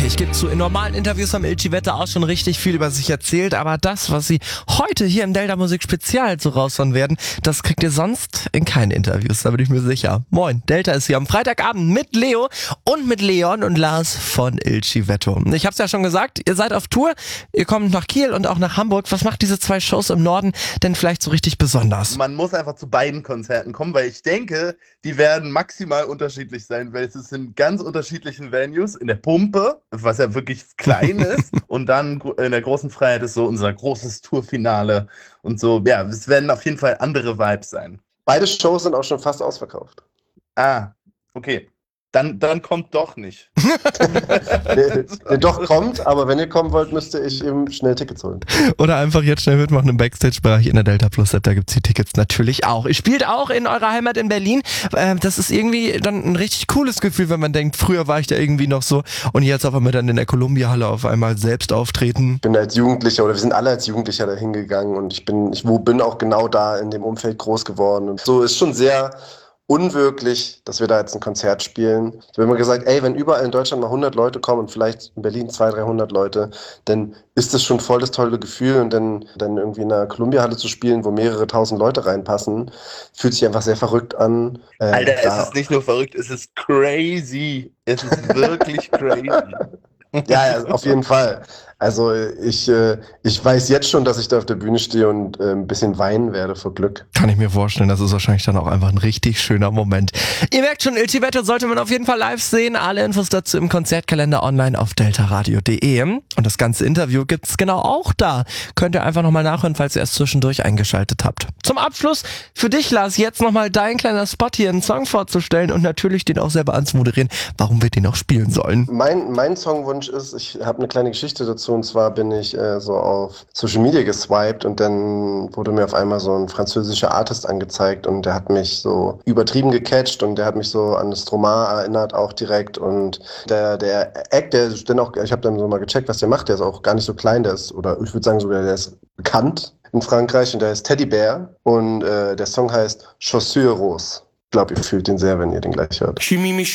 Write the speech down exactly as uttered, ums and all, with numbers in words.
Ich gebe zu, in normalen Interviews haben Ilchi Wetter auch schon richtig viel über sich erzählt, aber das, was sie heute hier im Delta Musik Spezial so raushauen werden, das kriegt ihr sonst in keinen Interviews, da bin ich mir sicher. Moin, Delta ist hier am Freitagabend mit Leo und mit Leon und Lars von Ilchi Wetto. Ich hab's ja schon gesagt, ihr seid auf Tour, ihr kommt nach Kiel und auch nach Hamburg. Was macht diese zwei Shows im Norden denn vielleicht so richtig besonders? Man muss einfach zu beiden Konzerten kommen, weil ich denke, die werden maximal unterschiedlich sein, weil es sind ganz unterschiedlichen Venues. In der Pumpe, was ja wirklich klein ist, und dann in der großen Freiheit ist so unser großes Tourfinale und so. Ja, es werden auf jeden Fall andere Vibes sein. Beide Shows sind auch schon fast ausverkauft. Ah, okay. Dann, dann kommt doch nicht. nee, nee, doch kommt, aber wenn ihr kommen wollt, müsste ich eben schnell Tickets holen. Oder einfach jetzt schnell mitmachen im Backstage-Bereich in der Delta Plus App, da gibt's die Tickets natürlich auch. Ihr spielt auch in eurer Heimat in Berlin. Das ist irgendwie dann ein richtig cooles Gefühl, wenn man denkt, früher war ich da irgendwie noch so und jetzt auf einmal dann in der Columbia-Halle auf einmal selbst auftreten. Ich bin als Jugendlicher, oder wir sind alle als Jugendlicher da hingegangen und ich bin, ich bin auch genau da in dem Umfeld groß geworden. Und so ist schon sehr unwirklich, dass wir da jetzt ein Konzert spielen. Ich habe immer gesagt, ey, wenn überall in Deutschland mal hundert Leute kommen und vielleicht in Berlin zweihundert, dreihundert Leute, dann ist das schon voll das tolle Gefühl und dann, dann irgendwie in einer Columbia-Halle zu spielen, wo mehrere tausend Leute reinpassen, fühlt sich einfach sehr verrückt an. Äh, Alter, es ist nicht nur verrückt, es ist crazy. Es ist wirklich crazy. Ja, ja, auf jeden Fall. Also ich, äh, ich weiß jetzt schon, dass ich da auf der Bühne stehe und äh, ein bisschen weinen werde vor Glück. Kann ich mir vorstellen, das ist wahrscheinlich dann auch einfach ein richtig schöner Moment. Ihr merkt schon, Ilchi Wetto sollte man auf jeden Fall live sehen. Alle Infos dazu im Konzertkalender online auf deltaradio punkt de. Und das ganze Interview gibt's genau auch da. Könnt ihr einfach nochmal nachhören, falls ihr erst zwischendurch eingeschaltet habt. Zum Abschluss für dich, Lars, jetzt nochmal dein kleiner Spot hier, einen Song vorzustellen und natürlich den auch selber anzumoderieren, warum wir den auch spielen sollen. Mein, mein Songwunsch ist, ich habe eine kleine Geschichte dazu. Und zwar bin ich äh, so auf Social Media geswiped und dann wurde mir auf einmal so ein französischer Artist angezeigt und der hat mich so übertrieben gecatcht und der hat mich so an Stromae erinnert auch direkt und der der Act, der ist dann auch, ich habe dann so mal gecheckt, was der macht, der ist auch gar nicht so klein, der ist, oder ich würde sagen sogar, der ist bekannt in Frankreich und der ist Teddy Bear und äh, der Song heißt Chaussure Rose. Ich glaube, ihr fühlt den sehr, wenn ihr den gleich hört. Je suis mis mes